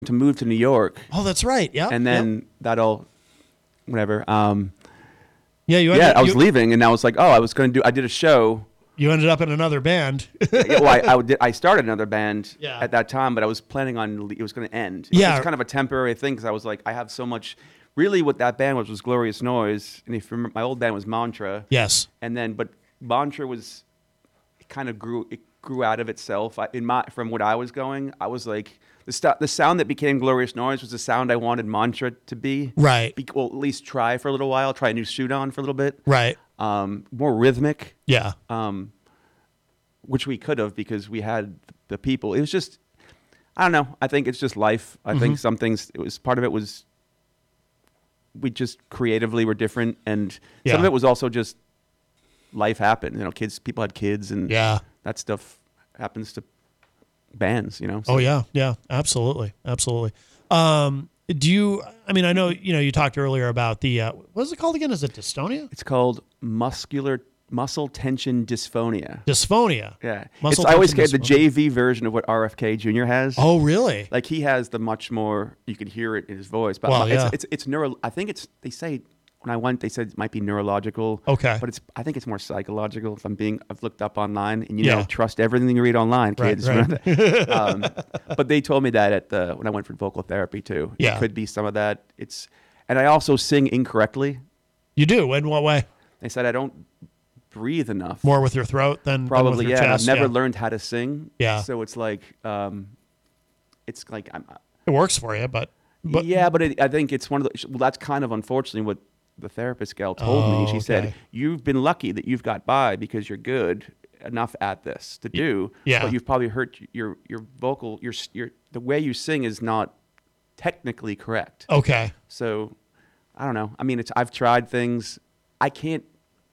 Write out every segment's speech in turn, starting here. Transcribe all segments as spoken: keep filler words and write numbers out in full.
to move to New York. Oh, that's right. Yeah. And then yep. that all, whatever. Um, yeah, you. Yeah, ended, I was you, leaving, and I was like, oh, I was going to do. I did a show. You ended up in another band. yeah, well, I, I, did, I started another band yeah. at that time, but I was planning on it was going to end. Yeah, it's kind of a temporary thing because I was like, I have so much. Really, what that band was was Glorious Noise, and if you remember, my old band was Mantra. Yes. And then, but Mantra was, it kind of grew. It grew out of itself. I, in my from what I was going, I was like the st- the sound that became Glorious Noise was the sound I wanted Mantra to be. Right. Be, well, at least try for a little while. Try a new suit on for a little bit. Right. Um, more rhythmic. Yeah. Um, which we could have because we had the people. It was just, I don't know. I think it's just life. I mm-hmm. think some things. It was part of it was. We just creatively were different, and yeah. some of it was also just life happened. You know, kids, people had kids, and yeah. that stuff happens to bands. You know. So. Oh yeah, yeah, absolutely, absolutely. Um, do you? I mean, I know you know you talked earlier about the uh, what is it called again? Is it dystonia? It's called muscular muscle tension dysphonia. Dysphonia. Yeah. Muscle it's, I always tension get the dysphonia. J V version of what R F K Junior has. Oh, really? Like he has the much more. You can hear it in his voice. But well, it's, yeah. it's it's neuro. I think it's. They say when I went, they said it might be neurological. Okay. But it's. I think it's more psychological. If I'm being, I've looked up online, and you yeah. know, trust everything you read online, kids. Right, right. um, but they told me that at the when I went for vocal therapy too. Yeah. It could be some of that. It's, and I also sing incorrectly. You do? In what way? They said I don't breathe enough. More with your throat than probably than with your yeah. chest. I've never yeah. learned how to sing. Yeah. So it's like, um, it's like I'm. It works for you, but, but yeah, but it, I think it's one of the. Well, that's kind of unfortunately what the therapist gal told oh, me. She okay. said, "You've been lucky that you've got by because you're good enough at this to do. Yeah. But you've probably hurt your your vocal your your the way you sing is not technically correct. Okay. So, I don't know. I mean, it's I've tried things. I can't.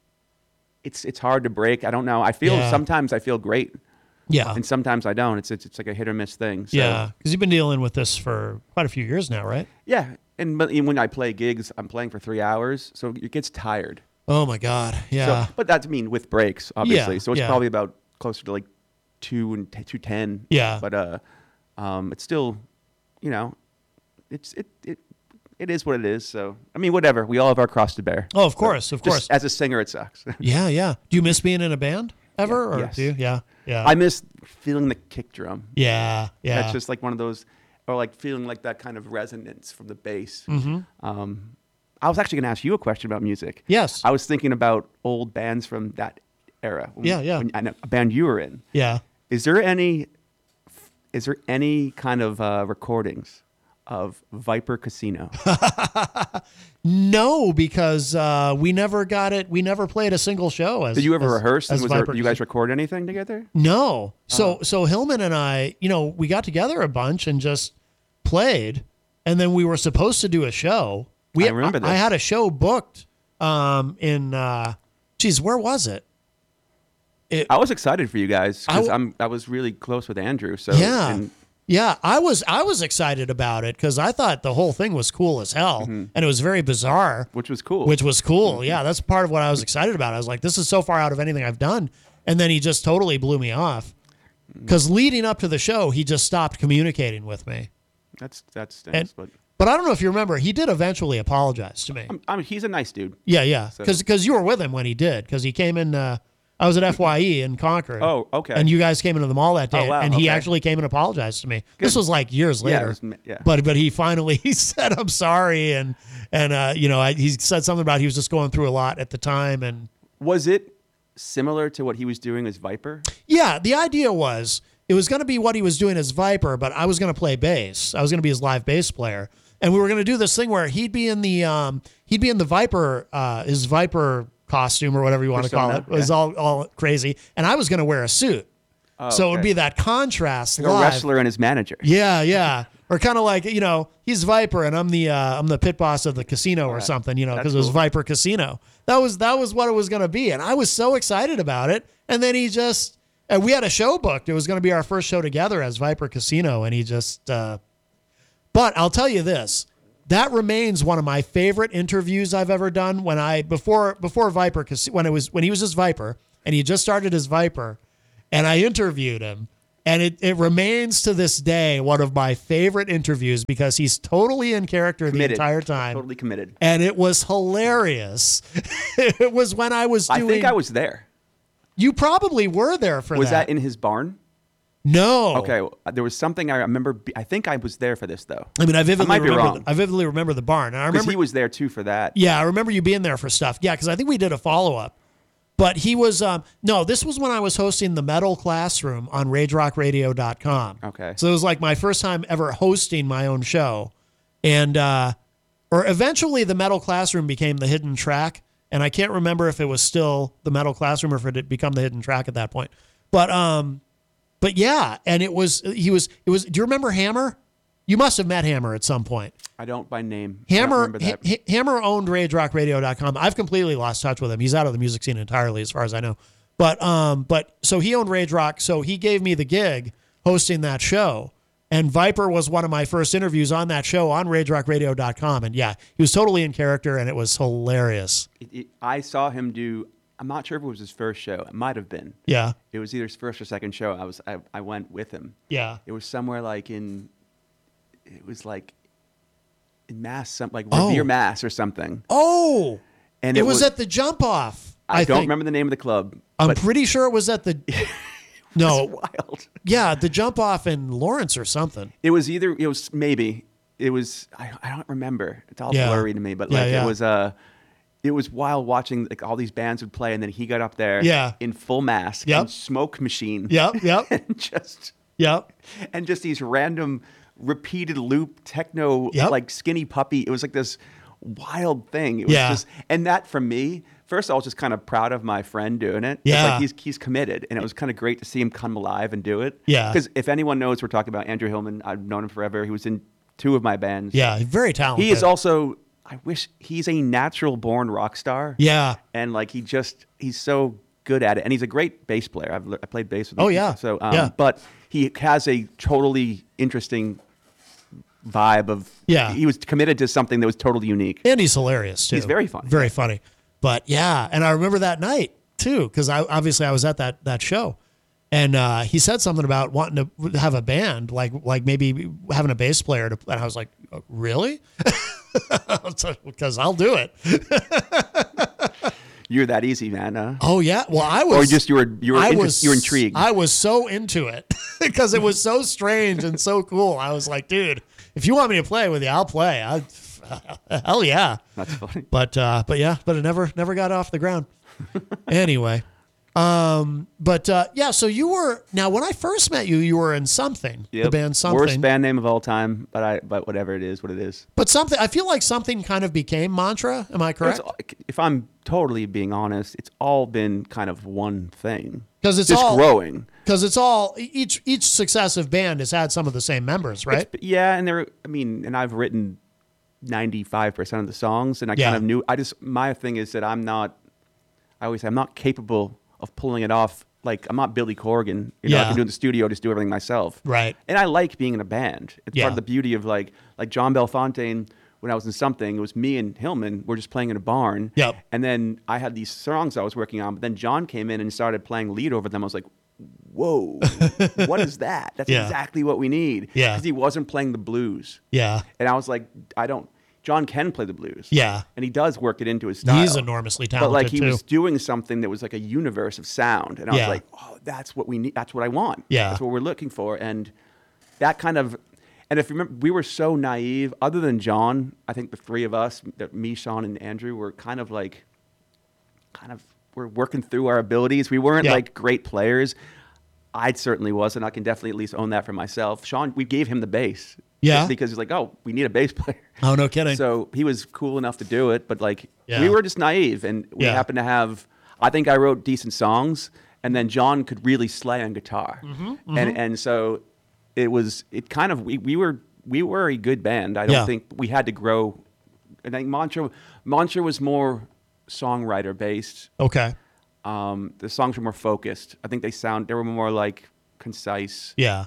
It's it's hard to break. I don't know. I feel yeah. sometimes I feel great. Yeah. And sometimes I don't. It's it's, it's like a hit or miss thing. So. Yeah. Because you've been dealing with this for quite a few years now, right? Yeah. And but even when I play gigs, I'm playing for three hours, so it gets tired. Oh my God. Yeah. So, but that's I mean with breaks, obviously. Yeah, so it's yeah. probably about closer to like two and t- two ten. Yeah. But uh, um, it's still, you know, it's it it it is what it is. So I mean, whatever. We all have our cross to bear. Oh, of course, so of course. Just, as a singer, it sucks. yeah, yeah. Do you miss being in a band ever, Yeah, or yes. do you? Yeah, yeah. I miss feeling the kick drum. Yeah, yeah. That's just like one of those, or like feeling like that kind of resonance from the bass. Mm-hmm. Um, I was actually going to ask you a question about music. Yes. I was thinking about old bands from that era. When, Yeah, yeah. When, I know, a band you were in. Yeah. Is there any, is there any kind of uh, recordings of Viper Casino? No, because uh, we never got it. We never played a single show. As Did you ever as, rehearse? As And was there, Viper you guys Casino. record anything together? No. So Oh. so Hillman and I, you know, we got together a bunch and just played, and then we were supposed to do a show. We I remember this. I had a show booked um, in. Uh, geez, where was it? It I was excited for you guys because I w- I'm I was really close with Andrew. So Yeah. and Yeah, I was I was excited about it because I thought the whole thing was cool as hell, Mm-hmm. and it was very bizarre, which was cool. which was cool. Yeah, that's part of what I was excited about. I was like, this is so far out of anything I've done, and then he just totally blew me off. Because leading up to the show, he just stopped communicating with me. that's that stinks. And- but But I don't know if you remember, he did eventually apologize to me. I'm, I mean, he's a nice dude. Yeah, yeah, So- because you were with him when he did, because he came in. Uh, I was at F Y E in Concord. Oh, okay. And you guys came into the mall that day, Oh, wow, and he okay. actually came and apologized to me. This was like years Yeah, it later. was- yeah. But but he finally he said I'm sorry, and and uh, you know I, he said something about he was just going through a lot at the time, and Was it similar to what he was doing as Viper? yeah, the idea was it was going to be what he was doing as Viper, but I was going to play bass. I was going to be his live bass player, and we were going to do this thing where he'd be in the um he'd be in the Viper uh, his Viper costume or whatever you want to call it. Persona, It was yeah. all all crazy, and I was going to wear a suit. Oh, So it would okay. be that contrast Like a live. wrestler and his manager. Yeah, yeah. Or kind of like, you know, he's Viper and I'm the uh, I'm the pit boss of the casino or Right. something, you know, That's because it was cool. Viper Casino. That was that was what it was going to be, and I was so excited about it. And then he just and we had a show booked. It was going to be our first show together as Viper Casino, and he just. Uh, but I'll tell you this. That remains one of my favorite interviews I've ever done. When I before before Viper Casi- when it was when he was his Viper and he just started his Viper, and I interviewed him, And it, it remains to this day one of my favorite interviews because he's totally in character Committed. the entire time. Totally committed. And it was hilarious. It was when I was doing... I think I was there. You probably were there for Was that. that in his barn? No. Okay, well, there was something I remember. be- I think I was there for this though. I mean, I vividly might be remember. wrong. I vividly remember the barn. And I Because remember he was there too for that. Yeah, I remember you being there for stuff. Yeah, because I think we did a follow up. But he was um, no. This was when I was hosting the Metal Classroom on rage rock radio dot com. Okay. So it was like my first time ever hosting my own show, and uh, or eventually the Metal Classroom became the Hidden Track, and I can't remember if it was still the Metal Classroom or if it had become the Hidden Track at that point. But um, but yeah, and it was he was it was. Do you remember Hammer? You must have met Hammer at some point. I don't by name. I don't Hammer remember that. Ha- Hammer owned rage rock radio dot com. I've completely lost touch with him. He's out of the music scene entirely, as far as I know. But um, but so he owned Rage Rock. So he gave me the gig hosting that show. And Viper was one of my first interviews on that show on rage rock radio dot com. And yeah, he was totally in character, and it was hilarious. It, it, I saw him do. I'm not sure if it was his first show. It might have been. Yeah, It was either his first or second show. I was. I, I went with him. yeah. It was somewhere like in. It was like. In Mass, some like Oh. Revere, Mass, or something. Oh, And it, was, at the Jump Off. I, I, don't think. remember the name of the club. I'm but pretty sure it was at the. No, it's wild. yeah, the Jump Off in Lawrence or something. It was either. It was maybe. It was. I, I don't remember. It's all Yeah. blurry to me. But Yeah, like yeah. it was. Uh, it was wild watching like all these bands would play, and then he got up there. Yeah. In full mask. Yep. And smoke machine. Yep, yep, And just. yep. And just these random repeated loop techno Yep. like Skinny Puppy. It was like this wild thing. It was Yeah. just and that for me, first I was just kind of proud of my friend doing it. It's Yeah. like he's he's committed. And it was kind of great to see him come alive and do it. Yeah. Because if anyone knows we're talking about Andrew Hillman, I've known him forever. He was in two of my bands. Yeah, very talented. He is also I wish he's a natural born rock star. Yeah. And like he just he's so good at it, and he's a great bass player. I've I played bass with him. Oh, yeah. So um, Yeah. but he has a totally interesting vibe of Yeah. He was committed to something that was totally unique. And he's hilarious too. He's very funny. Very funny. But yeah, and I remember that night too, because I obviously I was at that that show, and uh, he said something about wanting to have a band, like like maybe having a bass player. To, and I was like, "Oh, really? Because I'll do it. You're that easy, man. Huh? Oh yeah. Well, I was. Or just you were you were I inter- was you were intrigued. I was so into it because it was so strange and so cool. I was like, dude, if you want me to play with you, I'll play. I, hell yeah. That's funny. But uh, but yeah, but it never never got off the ground. Anyway, um, but uh, yeah. So you were now when I first met you, you were in Something, the Yep. band Something. Worst band name of all time, but I but whatever it is, what it is. But Something, I feel like Something kind of became Mantra. Am I correct? It's- if I'm totally being honest, it's all been kind of one thing. Because it's just all growing. Because it's all each each successive band has had some of the same members, right? It's- yeah, and there. I mean, and I've written ninety-five percent of the songs, and I Yeah. kind of knew. I just my thing is that I'm not. I always say I'm not capable of pulling it off. Like I'm not Billy Corgan. You know, Yeah. I can do it in the studio, just do everything myself. Right. And I like being in a band. It's Yeah. part of the beauty of like like John Belfontaine. When I was in Something, it was me and Hillman. We're just playing in a barn. Yep. And then I had these songs I was working on, but then John came in and started playing lead over them. I was like, whoa, what is that? That's Yeah. exactly what we need. Yeah. Because he wasn't playing the blues. Yeah. And I was like, I don't. John can play the blues. Yeah. And he does work it into his style. He's enormously talented But like he too. was doing something that was like a universe of sound. And I Yeah. was like, oh, that's what we need. That's what I want. Yeah. That's what we're looking for. And that kind of, and if you remember, we were so naive. Other than John, I think the three of us, that me, Sean, and Andrew, were kind of like, kind of, we're working through our abilities. We weren't Yeah. like great players. I certainly wasn't. I can definitely at least own that for myself. Sean, we gave him the bass. Yeah. Just because he's like, oh, we need a bass player. Oh, no kidding. So he was cool enough to do it, but like Yeah. we were just naive, and we Yeah. happened to have. I think I wrote decent songs, and then John could really slay on guitar, Mm-hmm, and and so it was. It kind of we, we were we were a good band. I don't Yeah. think we had to grow. And I think Mantra Mantra was more songwriter based. Okay. Um, the songs were more focused. I think they sound they were more like concise. Yeah.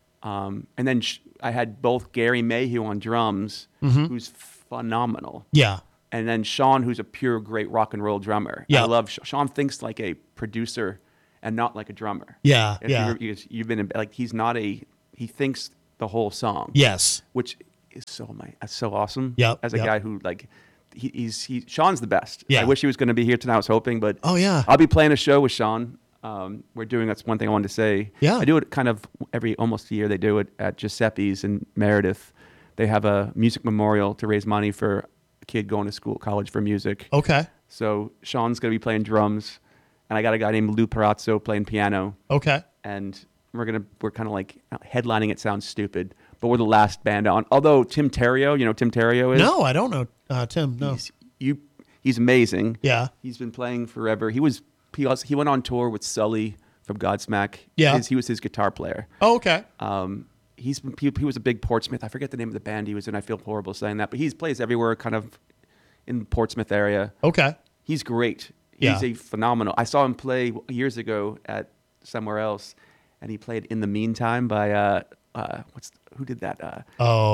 Um, and then sh- I had both Gary Mayhew on drums, Mm-hmm. who's phenomenal. Yeah. And then Sean, who's a pure great rock and roll drummer. Yeah. I love Sh- Sean thinks like a producer, and not like a drummer. Yeah, If yeah. you, because you've been in, like he's not a he thinks the whole song. Yes. Which is so my that's so awesome. Yep, As a yep. guy who like he, he's he Sean's the best. Yeah. I wish he was going to be here tonight. I was hoping, but Oh, yeah. I'll be playing a show with Sean. Um, we're doing that's one thing I wanted to say. Yeah. I do it kind of every almost a year. They do it at Giuseppe's in Meredith. They have a music memorial to raise money for a kid going to school, college for music. Okay. So Sean's going to be playing drums, and I got a guy named Lou Perazzo playing piano, Okay. and we're gonna we're kind of like headlining. It sounds stupid, but we're the last band on. Although Tim Terrio, you know who Tim Terrio is? No, I don't know, uh, Tim. No. He's, you, he's amazing. Yeah. He's been playing forever. He was he, also, he went on tour with Sully from Godsmack. Yeah. His, he was his guitar player. Oh, okay. Um, he's been, he, he was a big Portsmouth. I forget the name of the band he was in. I feel horrible saying that, but he plays everywhere, kind of in the Portsmouth area. Okay. He's great. He's Yeah. a phenomenal. I saw him play years ago at somewhere else, and he played "In the Meantime" by uh, uh, what's who did that? Uh,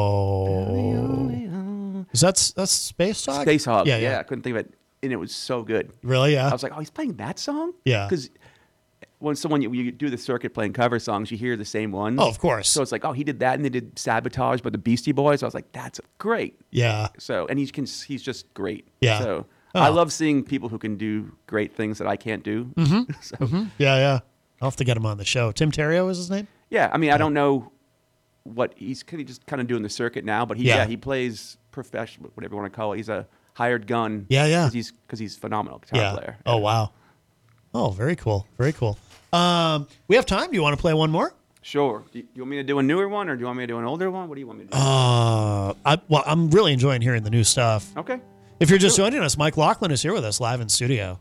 Oh. Is that that's Space Hog? Space Hog. Yeah, Yeah, yeah. I couldn't think of it, and it was so good. Really? Yeah. I was like, oh, he's playing that song? Yeah. Because when someone you, you do the circuit playing cover songs, you hear the same ones. Oh, of course. So it's like, oh, he did that, and they did "Sabotage" by the Beastie Boys. I was like, that's great. Yeah. So, and he's can, he's just great. Yeah. So Oh. I love seeing people who can do great things that I can't do. Mm-hmm. so Yeah, yeah. I'll have to get him on the show. Tim Terrio is his name? yeah, I mean, I don't know what he's kind of just kind of doing the circuit now, but he Yeah. yeah, he plays professional, whatever you want to call it. He's a hired gun. Yeah, yeah. Because he's because he's a phenomenal guitar Yeah. player. Oh, wow. Oh, very cool. Very cool. Um, we have time. Do you want to play one more? Sure. Do you, you want me to do a newer one, or do you want me to do an older one? What do you want me to do? Uh, I, well, I'm really enjoying hearing the new stuff. okay. If you're just joining us, Mike Laughlin is here with us live in studio.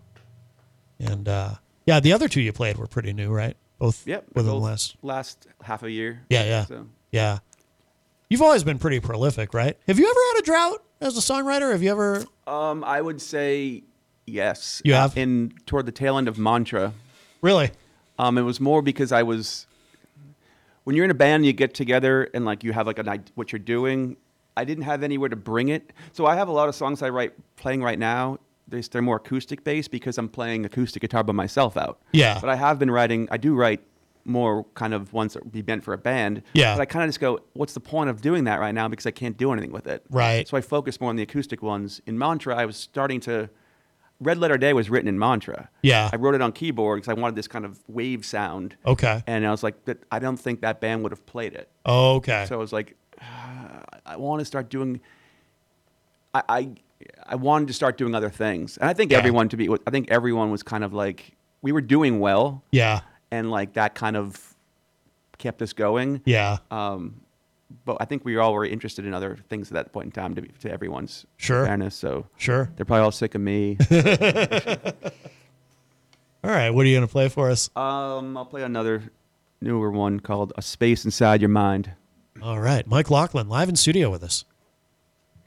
And uh, yeah, the other two you played were pretty new, right? Both Yep. within both the last. last half a year. Yeah, yeah. So Yeah. You've always been pretty prolific, right? Have you ever had a drought as a songwriter? Have you ever? um, I would say yes. You have? In toward the tail end of Mantra. Really? Um, it was more because I was, when you're in a band, you get together and like you have like an idea what you're doing. I didn't have anywhere to bring it, so I have a lot of songs I write playing right now. They're, they're more acoustic based because I'm playing acoustic guitar by myself out. Yeah. But I have been writing. I do write more kind of ones that would be meant for a band. Yeah. But I kind of just go, what's the point of doing that right now? Because I can't do anything with it. Right. So I focus more on the acoustic ones. In Mantra, I was starting to. Red Letter Day was written in Mantra. Yeah. I wrote it on keyboard because I wanted this kind of wave sound. Okay. And I was like, that I don't think that band would have played it. Okay. So I was like, uh, I want to start doing. I, I I wanted to start doing other things, and I think Yeah. everyone to be. I think everyone was kind of like we were doing well, yeah. and like that kind of kept us going. Yeah. Um, but I think we all were interested in other things at that point in time. To be, to everyone's Sure. fairness, so Sure. they're probably all sick of me. All right. What are you going to play for us? um, I'll play another newer one called "A Space Inside Your Mind." All right. Mike Laughlin live in studio with us.